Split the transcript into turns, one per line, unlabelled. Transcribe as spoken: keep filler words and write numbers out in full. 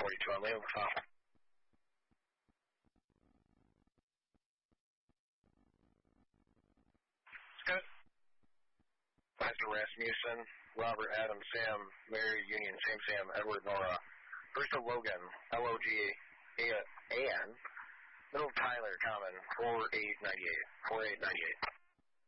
forty-two on Leo. Good. Mister Rasmussen, Robert, Adam, Sam, Mary, Union, Sam, Sam, Edward, Nora, Bristol, Logan, L O G A N, Middle Tyler, Common, four eight nine eight, four eight nine eight.